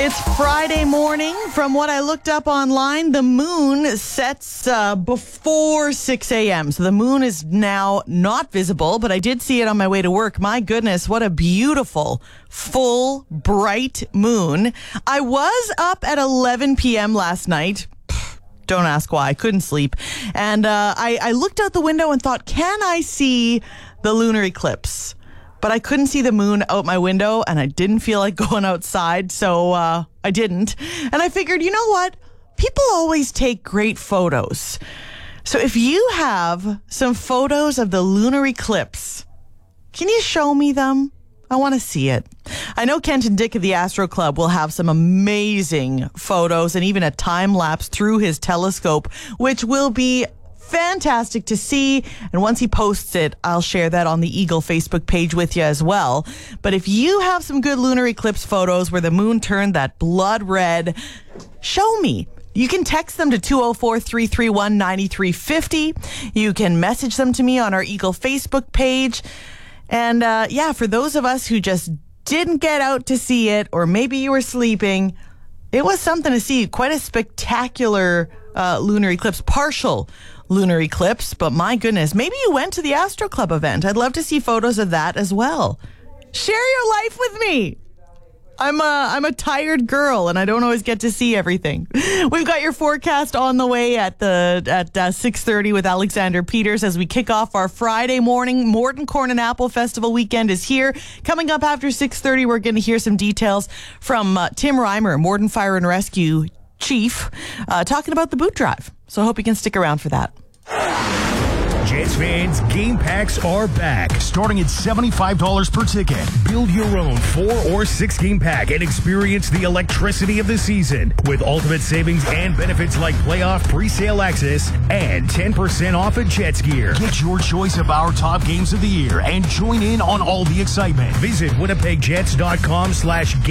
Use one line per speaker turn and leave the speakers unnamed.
It's Friday morning. From what I looked up online, the moon sets before 6 a.m. So the moon is now not visible, but I did see it on my way to work. My goodness, what a beautiful, full, bright moon. I was up at 11 p.m. last night. Don't ask why. I couldn't sleep. And I looked out the window and thought, can I see the lunar eclipse? But I couldn't see the moon out my window, and I didn't feel like going outside, so I didn't. And I figured, you know what? People always take great photos. So if you have some photos of the lunar eclipse, can you show me them? I want to see it. I know Kent and Dick of the Astro Club will have some amazing photos and even a time lapse through his telescope, which will be fantastic to see. And once he posts it, I'll share that on the Eagle Facebook page with you as well. But if you have some good lunar eclipse photos where the moon turned that blood red, show me. You can text them to 204-331-9350. You can message them to me on our Eagle Facebook page. And for those of us who just didn't get out to see it, or maybe you were sleeping, it was something to see. Quite a spectacular lunar eclipse, partial lunar eclipse. But my goodness, maybe you went to the Astro Club event. I'd love to see photos of that as well. Share your life with me. I'm a tired girl, and I don't always get to see everything. We've got your forecast on the way at 6:30 with Alexander Peters as we kick off our Friday morning. Morton Corn and Apple Festival weekend is here. Coming up after 6:30, we're going to hear some details from Tim Reimer, Morton Fire and Rescue Chief, talking about the boot drive. So I hope you can stick around for that.
Jets fans, game packs are back, starting at $75 per ticket. Build your own 4 or 6 game pack and experience the electricity of the season with ultimate savings and benefits like playoff pre-sale access and 10% off at Jets gear. Get your choice of our top games of the year and join in on all the excitement. Visit winnipegjets.com/game